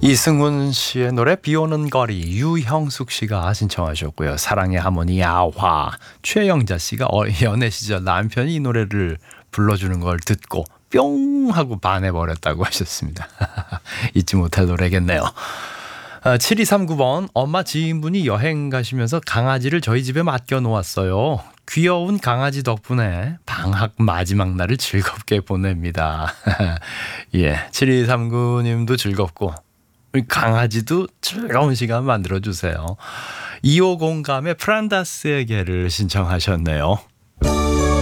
이승훈 씨의 노래 비 오는 거리, 유형숙 씨가 신청하셨고요. 사랑의 하모니 아화, 최영자 씨가 연애 시절 남편이 이 노래를 불러주는 걸 듣고 뿅 하고 반해버렸다고 하셨습니다. 잊지 못할 노래겠네요. 7239번, 엄마 지인분이 여행 가시면서 강아지를 저희 집에 맡겨 놓았어요. 귀여운 강아지 덕분에 방학 마지막 날을 즐겁게 보냅니다. 예, 7239님도 즐겁고 우리 강아지도 즐거운 시간 만들어주세요. 250감의 프란다스의 개를 신청하셨네요.